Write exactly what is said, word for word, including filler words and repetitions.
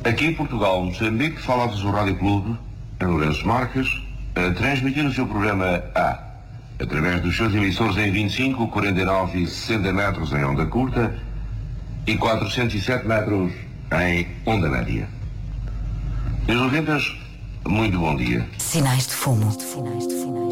Aqui em Portugal, Moçambique, fala-vos o Rádio Clube, em Lourenço Marques, a transmitir o seu programa A, através dos seus emissores em vinte e cinco, quarenta e nove e sessenta metros em onda curta e quatrocentos e sete metros em onda média. Meus ouvintes, muito bom dia. Sinais de fumo. Sinais de fumo.